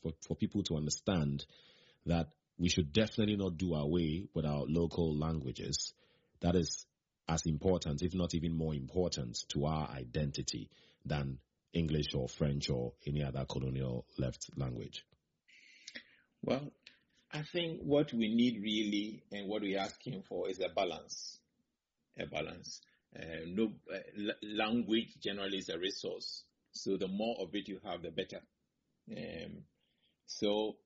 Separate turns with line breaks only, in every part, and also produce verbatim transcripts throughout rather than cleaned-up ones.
for, for people to understand that we should definitely not do away with our local languages. That is as important, if not even more important, to our identity than English or French or any other colonial left language?
Well, I think what we need really and what we're asking for is a balance. A balance. Uh, no, uh, l- language generally is a resource. So the more of it you have, the better. Um, so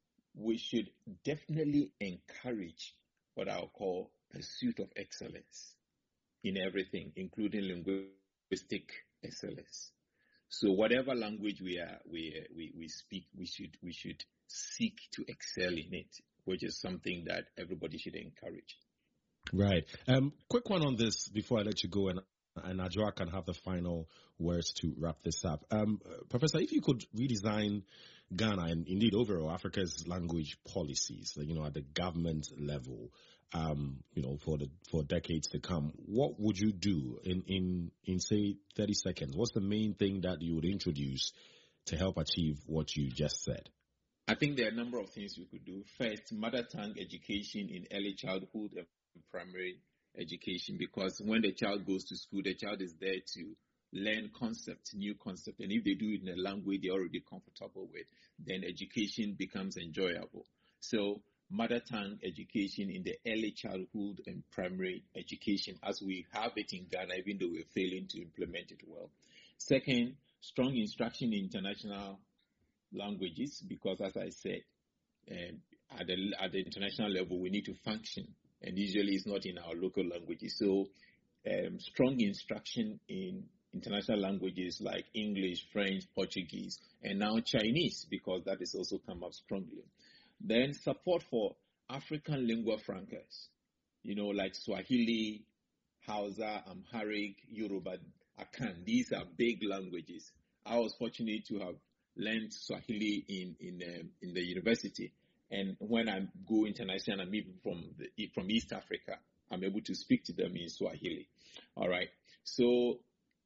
we should definitely encourage what I'll call pursuit of excellence in everything, including linguistic excellence. So whatever language we are, we we we speak, we should we should seek to excel in it, which is something that everybody should encourage.
Right. Um, quick one on this before I let you go, and and Adjoa can have the final words to wrap this up. Um, uh, Professor, if you could redesign Ghana and indeed overall Africa's language policies, you know, at the government level, um, you know, for the for decades to come, what would you do in in in say thirty seconds? What's the main thing that you would introduce to help achieve what you just said?
I think there are a number of things we could do. First, mother tongue education in early childhood and primary education, because when the child goes to school, the child is there to learn concepts, new concepts, and if they do it in a language they're already comfortable with, then education becomes enjoyable. So mother tongue education in the early childhood and primary education, as we have it in Ghana, even though we're failing to implement it well. Second, strong instruction in international languages, because as I said, um, at, the, at the international level, we need to function, and usually it's not in our local languages. So um, strong instruction in international languages like English, French, Portuguese, and now Chinese, because that has also come up strongly. Then support for African lingua francas, you know, like Swahili, Hausa, Amharic, Yoruba, Akan. These are big languages. I was fortunate to have learned Swahili in in um, in the university, and when I go international and meet from the, from East Africa, I'm able to speak to them in Swahili. All right. So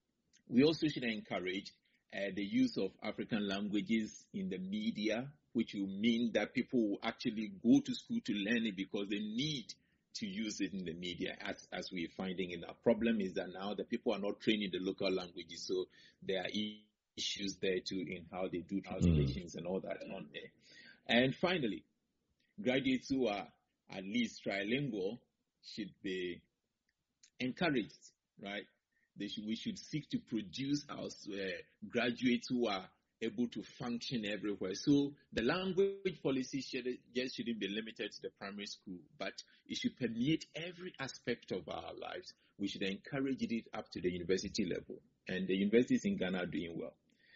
we also should encourage uh, the use of African languages in the media, which will mean that people will actually go to school to learn it because they need to use it in the media, as as we're finding. And our problem is that now the people are not trained in the local languages, so there are issues there too in how they do translations mm. and all that on there. And finally, graduates who are at least trilingual should be encouraged, right? They should, we should seek to produce our uh, graduates who are able to function everywhere. So the language policy should, just shouldn't be limited to the primary school, but it should permeate every aspect of our lives. We should encourage it up to the university level, and the universities in Ghana are doing well.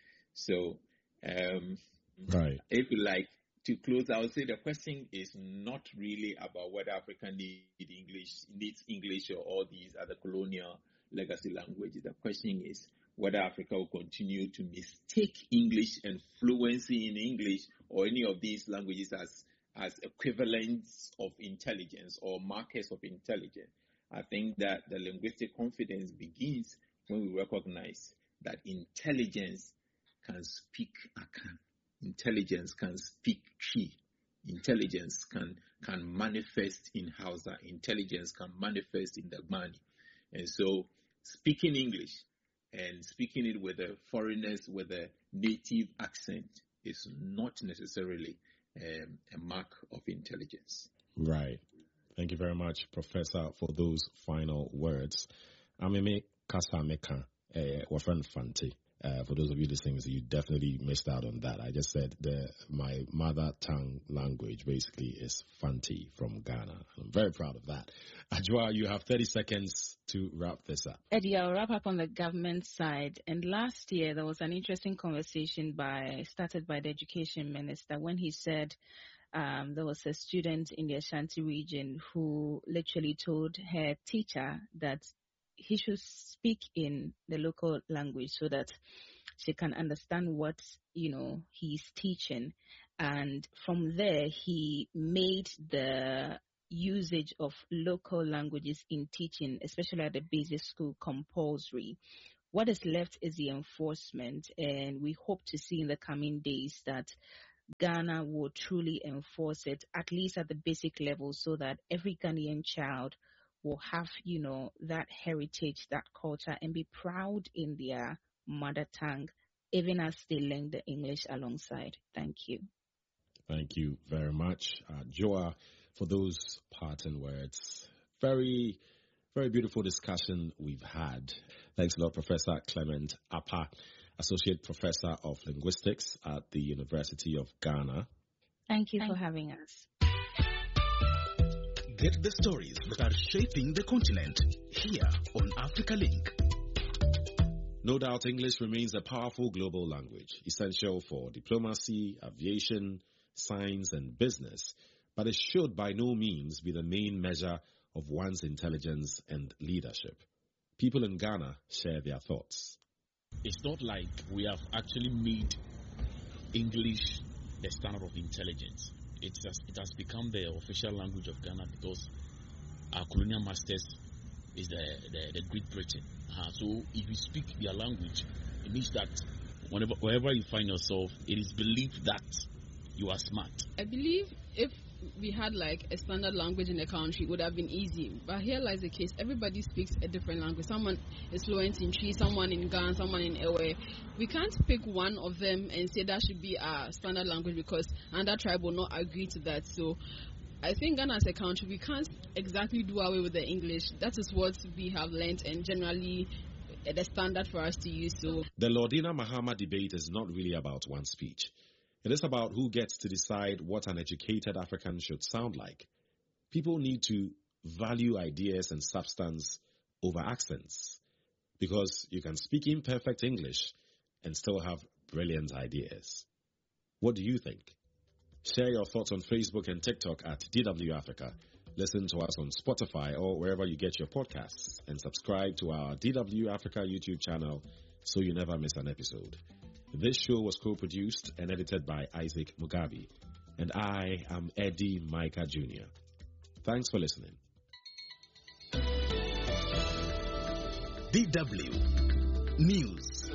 So, um,
right.
if you like to close, I would say the question is not really about whether Africa need English, needs English or all these other colonial legacy languages. The question is whether Africa will continue to mistake English and fluency in English or any of these languages as, as equivalents of intelligence or markers of intelligence. I think that the linguistic confidence begins when we recognize that intelligence can speak Akan. Intelligence can speak Chi. Intelligence can can manifest in Hausa. Intelligence can manifest in Dagbani. And so speaking English and speaking it with a foreigner's, with a native accent is not necessarily um, a mark of intelligence.
Right. Thank you very much, Professor, for those final words. Ameme Kasameka, Wafran Fante. Uh, for those of you listening, you definitely missed out on that. I just said the, my mother tongue language basically is Fanti from Ghana. I'm very proud of that. Adjoa, you have thirty seconds to wrap this up.
Eddie, I'll wrap up on the government side. And last year, there was an interesting conversation by started by the education minister when he said um, there was a student in the Ashanti region who literally told her teacher that he should speak in the local language so that she can understand what, you know, he's teaching. And from there, he made the usage of local languages in teaching, especially at the basic school, compulsory. What is left is the enforcement, and we hope to see in the coming days that Ghana will truly enforce it, at least at the basic level, so that every Ghanaian child will have, you know, that heritage, that culture, and be proud in their mother tongue, even as they learn the English alongside. Thank you.
Thank you very much, uh, Joa, for those parting words. Very, very beautiful discussion we've had. Thanks a lot, Professor Clement Apa, Associate Professor of Linguistics at the University of Ghana.
Thank you for having us.
Get the stories that are shaping the continent here on Africa Link.
No doubt English remains a powerful global language, essential for diplomacy, aviation, science, and business, but it should by no means be the main measure of one's intelligence and leadership. People in Ghana share their thoughts.
It's not like we have actually made English the standard of intelligence. It has, it has become the official language of Ghana because our colonial masters is the, the, the Great Britain. Uh, so if you speak their language, it means that whenever, wherever you find yourself, it is believed that you are smart.
I believe if we had like a standard language in the country, it would have been easy. But here lies the case. Everybody speaks a different language. Someone is fluent in Twi, someone in Ghana, someone in Ewe. We can't pick one of them and say that should be our standard language because another tribe will not agree to that. So I think Ghana as a country, we can't exactly do away with the English. That is what we have learned and generally the standard for us to use. So
the Lordina Mahama debate is not really about one speech. It is about who gets to decide what an educated African should sound like. People need to value ideas and substance over accents because you can speak imperfect English and still have brilliant ideas. What do you think? Share your thoughts on Facebook and TikTok at D W Africa. Listen to us on Spotify or wherever you get your podcasts and subscribe to our D W Africa YouTube channel so you never miss an episode. This show was co-produced and edited by Isaac Mugabe, and I am Eddie Micah Junior Thanks for listening.
D W News.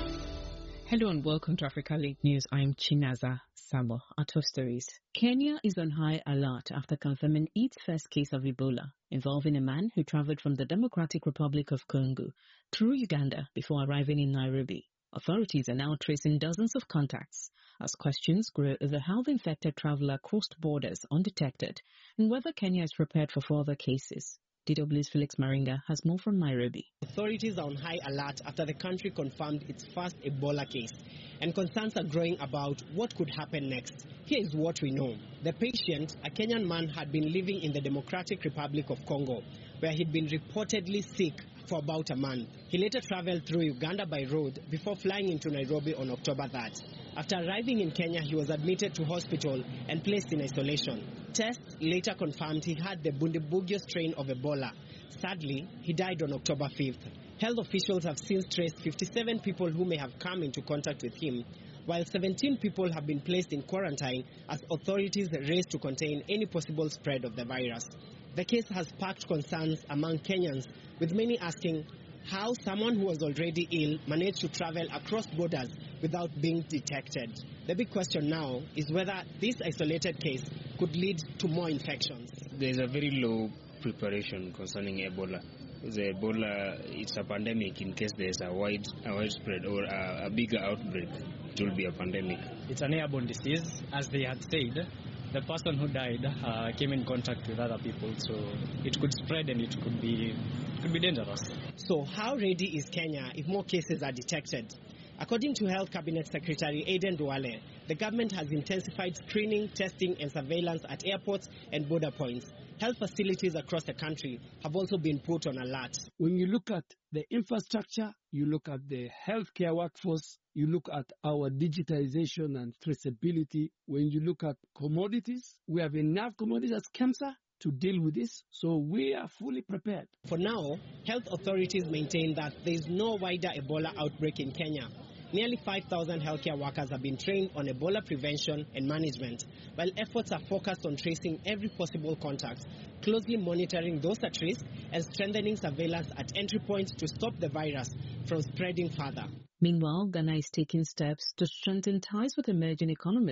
Hello and welcome to Africa Link News. I'm Chinaza Sabo. Our top stories. Kenya is on high alert after confirming its first case of Ebola involving a man who traveled from the Democratic Republic of Congo through Uganda before arriving in Nairobi. Authorities are now tracing dozens of contacts as questions grow over how the infected traveler crossed borders undetected and whether Kenya is prepared for further cases. D W's Felix Maringa has more from Nairobi.
Authorities are on high alert after the country confirmed its first Ebola case, and concerns are growing about what could happen next. Here is what we know. The patient, a Kenyan man, had been living in the Democratic Republic of Congo, where he'd been reportedly sick for about a month. He later traveled through Uganda by road before flying into Nairobi on October third. After arriving in Kenya, he was admitted to hospital and placed in isolation. Tests later confirmed he had the Bundibugyo strain of Ebola. Sadly, he died on October fifth. Health officials have since traced fifty-seven people who may have come into contact with him, while seventeen people have been placed in quarantine as authorities race to contain any possible spread of the virus. The case has sparked concerns among Kenyans, with many asking how someone who was already ill managed to travel across borders without being detected. The big question now is whether this isolated case could lead to more infections.
There is a very low preparation concerning Ebola. The Ebola, it's a pandemic. In case there's a wide, a widespread or a, a bigger outbreak, it will be a pandemic.
It's an airborne disease, as they had said. The person who died uh, came in contact with other people, so it could spread and it could be it could be dangerous.
So how ready is Kenya if more cases are detected? According to Health Cabinet Secretary Aden Duale, the government has intensified screening, testing and surveillance at airports and border points. Health facilities across the country have also been put on alert.
When you look at the infrastructure, you look at the healthcare workforce, you look at our digitization and traceability. When you look at commodities, we have enough commodities as KEMSA to deal with this, so we are fully prepared.
For now, health authorities maintain that there is no wider Ebola outbreak in Kenya. Nearly five thousand healthcare workers have been trained on Ebola prevention and management, while efforts are focused on tracing every possible contact, closely monitoring those at risk, and strengthening surveillance at entry points to stop the virus from spreading further.
Meanwhile, Ghana is taking steps to strengthen ties with emerging economies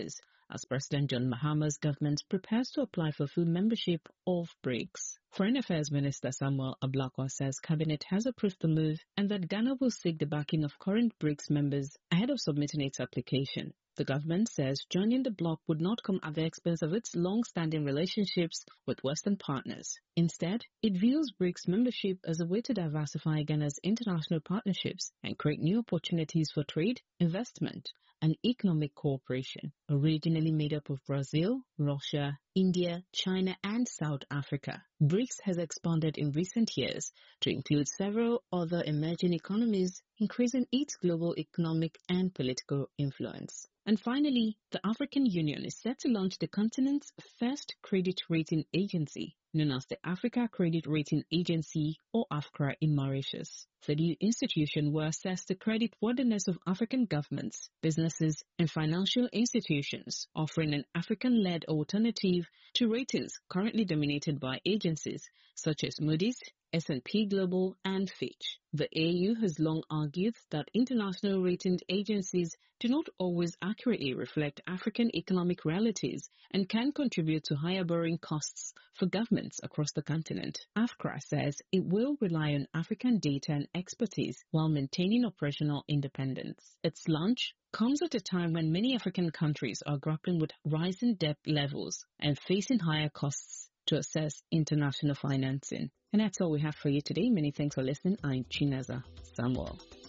as President John Mahama's government prepares to apply for full membership of BRICS. Foreign Affairs Minister Samuel Ablakwa says Cabinet has approved the move and that Ghana will seek the backing of current BRICS members ahead of submitting its application. The government says joining the bloc would not come at the expense of its long-standing relationships with Western partners. Instead, it views BRICS membership as a way to diversify Ghana's international partnerships and create new opportunities for trade, investment, and economic cooperation. Originally made up of Brazil, Russia, India, China, and South Africa, BRICS has expanded in recent years to include several other emerging economies, increasing its global economic and political influence. And finally, the African Union is set to launch the continent's first credit rating agency, known as the Africa Credit Rating Agency, or AFCRA, in Mauritius. The new institution will assess the creditworthiness of African governments, businesses, and financial institutions, offering an African-led alternative to ratings currently dominated by agencies such as Moody's, S and P Global, and Fitch. The A U has long argued that international rating agencies do not always accurately reflect African economic realities and can contribute to higher borrowing costs for governments across the continent. AFCRA says it will rely on African data and expertise while maintaining operational independence. Its launch comes at a time when many African countries are grappling with rising debt levels and facing higher costs to assess international financing. And that's all we have for you today. Many thanks for listening. I'm Chinaza Samuel.